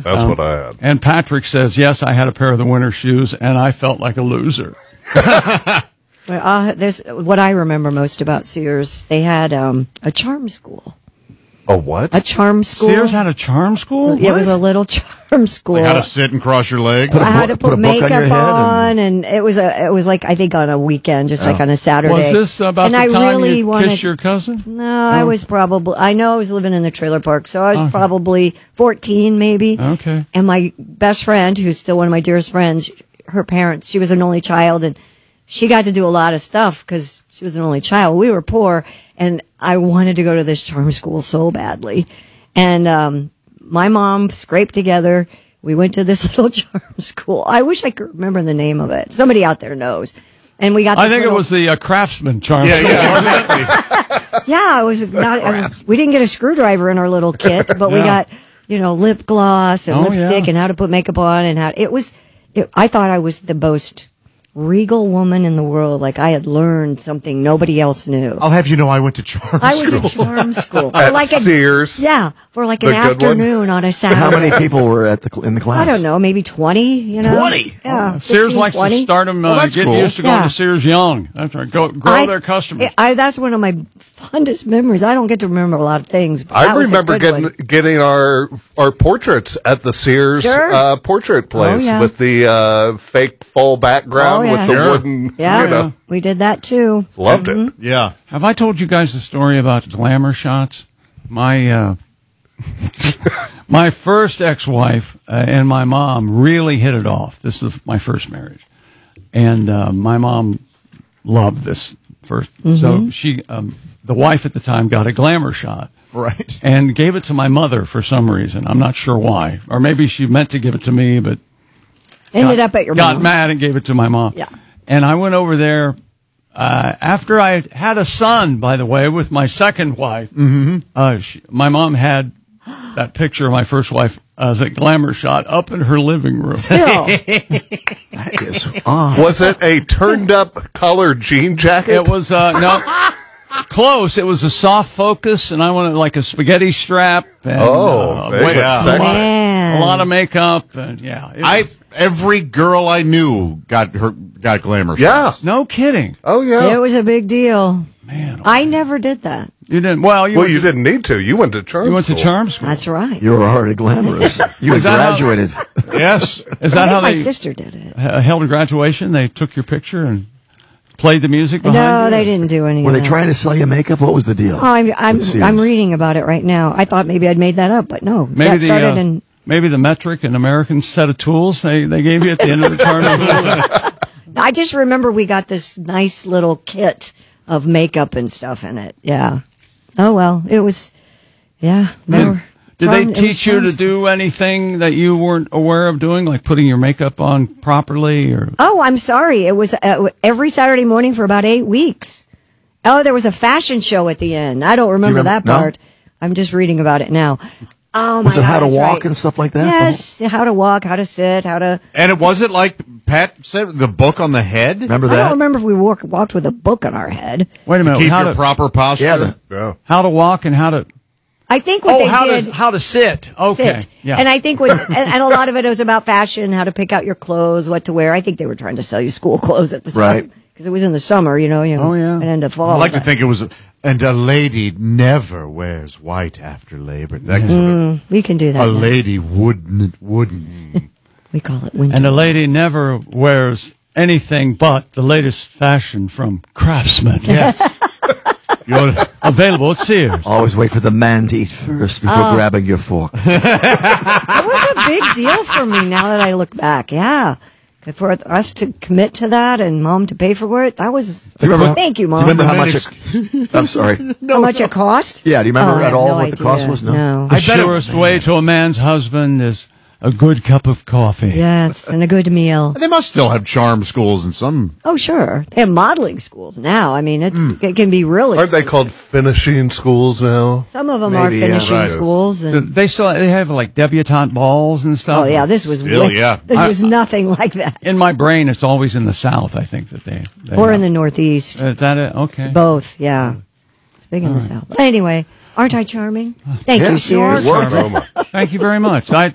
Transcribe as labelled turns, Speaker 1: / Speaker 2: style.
Speaker 1: That's what I had.
Speaker 2: And Patrick says, yes, I had a pair of the winter shoes, and I felt like a loser.
Speaker 3: Well, there's what I remember most about Sears. They had a charm school.
Speaker 1: A what?
Speaker 3: A charm school.
Speaker 2: Sears had a charm school?
Speaker 3: It was a little charm school.
Speaker 4: Like how to sit and cross your legs.
Speaker 3: I had to put
Speaker 5: a book on your
Speaker 3: makeup
Speaker 5: head
Speaker 3: on, and it was like I think on a weekend, just like on a Saturday.
Speaker 2: Was this about
Speaker 3: and
Speaker 2: the
Speaker 3: I
Speaker 2: time
Speaker 3: really
Speaker 2: you
Speaker 3: wanted,
Speaker 2: kissed your cousin?
Speaker 3: No, I was probably. I know I was living in the trailer park, so I was probably 14, maybe.
Speaker 2: Okay.
Speaker 3: And my best friend, who's still one of my dearest friends, her parents, she was an only child, and she got to do a lot of stuff because she was an only child. We were poor, and I wanted to go to this charm school so badly. And my mom scraped together. We went to this little charm school. I wish I could remember the name of it. Somebody out there knows. And we got.
Speaker 2: I think it was the Craftsman charm school.
Speaker 3: Yeah, it was. We didn't get a screwdriver in our little kit, but we got lip gloss and lipstick and how to put makeup on and how it was. I thought I was the most regal woman in the world. Like I had learned something nobody else knew.
Speaker 4: I'll have you know I went to charm
Speaker 3: I
Speaker 4: school.
Speaker 3: went to charm school.
Speaker 1: At
Speaker 3: like
Speaker 1: Sears.
Speaker 3: Yeah, for like
Speaker 1: The
Speaker 3: an
Speaker 1: good one?
Speaker 3: afternoon on a Saturday.
Speaker 5: How many people were in the class?
Speaker 3: I don't know, maybe 20,
Speaker 5: 20?
Speaker 3: Yeah.
Speaker 2: Sears
Speaker 3: 15,
Speaker 2: likes
Speaker 3: 20.
Speaker 2: to start them,
Speaker 4: that's
Speaker 2: getting
Speaker 4: cool.
Speaker 2: used to going
Speaker 3: Yeah.
Speaker 2: to Sears young. That's right. Grow their customers.
Speaker 3: That's one of my fondest memories. I don't get to remember a lot of things. But
Speaker 1: I
Speaker 3: that was a
Speaker 1: remember
Speaker 3: good one.
Speaker 1: getting our portraits at the Sears
Speaker 3: Sure.
Speaker 1: portrait place
Speaker 3: yeah.
Speaker 1: with the fake full background
Speaker 3: Oh, yeah.
Speaker 1: with the
Speaker 4: Sure.
Speaker 1: wooden,
Speaker 3: Yeah, we did that too.
Speaker 1: loved it.
Speaker 4: Yeah.
Speaker 2: Have I told you guys the story about glamour shots? My my first ex-wife and my mom really hit it off. This is my first marriage, and my mom loved this first. So she, the wife at the time, got a glamour shot.
Speaker 4: Right.
Speaker 2: And gave it to my mother for some reason. I'm not sure why, or maybe she meant to give it to me, but
Speaker 3: Ended up at your
Speaker 2: got
Speaker 3: mom's.
Speaker 2: mad and gave it to my mom.
Speaker 3: Yeah.
Speaker 2: And I went over there after I had a son, by the way, with my second wife. My mom had that picture of my first wife as a glamour shot up in her living room.
Speaker 3: Still.
Speaker 5: That is odd.
Speaker 1: Was it a turned up colored jean jacket?
Speaker 2: It was no close. It was a soft focus, and I wanted like a spaghetti strap. And,
Speaker 1: big and sexy.
Speaker 3: Man.
Speaker 2: a lot of makeup, and
Speaker 4: Every girl I knew got glamour
Speaker 1: Yeah.
Speaker 4: shots.
Speaker 2: no kidding,
Speaker 1: Oh, yeah.
Speaker 3: It was a big deal.
Speaker 2: man.
Speaker 3: I never did that.
Speaker 2: You didn't. Well, you
Speaker 1: Well,
Speaker 2: went
Speaker 1: you
Speaker 2: to,
Speaker 1: didn't need to. You went to charm
Speaker 2: You went to
Speaker 1: school.
Speaker 2: charm school.
Speaker 3: That's right.
Speaker 5: You were already glamorous. You had
Speaker 2: Is that how-
Speaker 5: graduated.
Speaker 4: Yes.
Speaker 2: Is that how
Speaker 3: my
Speaker 2: they
Speaker 3: sister did it.
Speaker 2: held a graduation? They took your picture and played the music behind
Speaker 3: No,
Speaker 2: you?
Speaker 3: they didn't do any
Speaker 5: Were
Speaker 3: of
Speaker 5: they
Speaker 3: that.
Speaker 5: trying to sell you makeup? What was the deal?
Speaker 3: Oh, I'm
Speaker 5: with Sears?
Speaker 3: I'm reading about it right now. I thought maybe I'd made that up, but no.
Speaker 2: Maybe
Speaker 3: that started in.
Speaker 2: maybe the metric and American set of tools they gave you at the end of the charm school.
Speaker 3: I just remember we got this nice little kit of makeup and stuff in it. Yeah. Oh well, it was. Yeah.
Speaker 2: Did they teach you to do anything that you weren't aware of doing, like putting your makeup on properly? Or
Speaker 3: Oh, I'm sorry. It was every Saturday morning for about 8 weeks. Oh, there was a fashion show at the end. I don't remember that
Speaker 5: no?
Speaker 3: part. I'm just reading about it now. Oh my
Speaker 5: Was it
Speaker 3: God,
Speaker 5: how to
Speaker 3: that's
Speaker 5: walk
Speaker 3: right.
Speaker 5: and stuff like that?
Speaker 3: Yes, how to walk, how to sit, how to.
Speaker 4: And it wasn't like Pat said, the book on the head.
Speaker 5: Remember
Speaker 3: I don't
Speaker 5: that?
Speaker 3: remember if we walked with a book on our head.
Speaker 2: wait a minute,
Speaker 4: Keep
Speaker 2: how
Speaker 4: your
Speaker 2: to
Speaker 4: proper posture.
Speaker 5: Yeah,
Speaker 1: Yeah.
Speaker 2: how to walk and how to
Speaker 3: I think what they did.
Speaker 2: how to sit. Okay,
Speaker 3: Sit.
Speaker 2: yeah.
Speaker 3: And I think and a lot of it was about fashion, how to pick out your clothes, what to wear. I think they were trying to sell you school clothes at the time.
Speaker 5: Right.
Speaker 3: Because it was in the summer,
Speaker 2: Oh, yeah.
Speaker 3: and into fall.
Speaker 4: I like to think it was, and a lady never wears white after Labor. That sort of,
Speaker 3: we can do that.
Speaker 4: a
Speaker 3: now.
Speaker 4: lady wouldn't.
Speaker 3: We call it winter.
Speaker 2: and a lady never wears anything but the latest fashion from Craftsman.
Speaker 4: Yes. You're,
Speaker 2: Available at Sears.
Speaker 5: Always wait for the man to eat first before grabbing your fork.
Speaker 3: That was a big deal for me now that I look back. Yeah. For us to commit to that and Mom to pay for it, that was.
Speaker 5: Do you remember-
Speaker 3: Thank you, Mom.
Speaker 5: Do you remember how much it, I'm sorry.
Speaker 3: How much it cost?
Speaker 5: Yeah, do you remember
Speaker 3: Oh, I
Speaker 5: at
Speaker 3: have
Speaker 5: all
Speaker 3: no
Speaker 5: what the cost
Speaker 3: idea.
Speaker 5: was?
Speaker 3: No.
Speaker 2: The surest way to a man's husband is a good cup of coffee.
Speaker 3: Yes, and a good meal.
Speaker 4: they must still have charm schools in some.
Speaker 3: Oh, sure. They have modeling schools now. I mean, it can be really.
Speaker 1: Aren't they called finishing schools now?
Speaker 3: Some of them
Speaker 5: Maybe,
Speaker 3: are
Speaker 5: yeah,
Speaker 3: finishing
Speaker 1: right.
Speaker 3: schools, and
Speaker 2: They have like debutante balls and stuff.
Speaker 3: oh yeah, this was
Speaker 4: Still, yeah.
Speaker 3: this was nothing like that.
Speaker 2: In my brain, it's always in the South. I think that they
Speaker 3: Or in the Northeast,
Speaker 2: Is that it? Okay.
Speaker 3: both. Yeah, it's big in the South. But anyway, aren't I charming? Thank you,
Speaker 5: Yes, you are
Speaker 3: Sears.
Speaker 5: charming.
Speaker 1: Sonoma.
Speaker 2: Thank you very much.